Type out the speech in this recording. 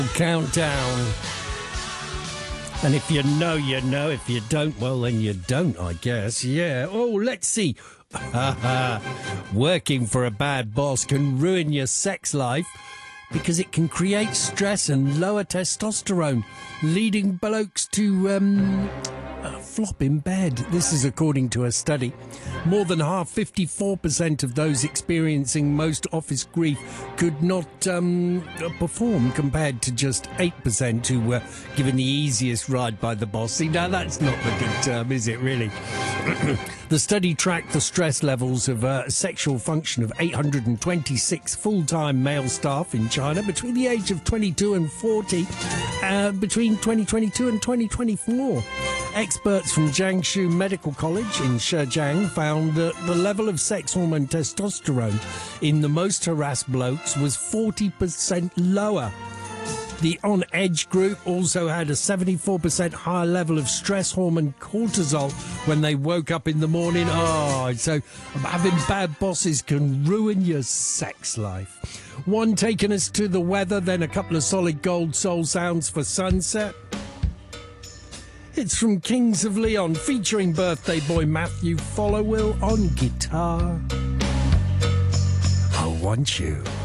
Countdown. And if you know, you know. If you don't, well, then you don't, I guess. Yeah. Oh, let's see. Working for a bad boss can ruin your sex life because it can create stress and lower testosterone, leading blokes to flop in bed. This is according to a study. More than half, 54% of those experiencing most office grief could not perform, compared to just 8% who were given the easiest ride by the boss. See, now that's not the good term, is it, really? The study tracked the stress levels of sexual function of 826 full-time male staff in China between the age of 22 and 40, between 2022 and 2024. Experts from Jiangsu Medical College in Zhejiang found that the level of sex hormone testosterone in the most harassed blokes was 40% lower. The On Edge group also had a 74% higher level of stress hormone cortisol when they woke up in the morning. Oh, so having bad bosses can ruin your sex life. One taking us to the weather, then a couple of solid gold soul sounds for sunset. It's from Kings of Leon, featuring birthday boy Matthew Followill on guitar. I want you.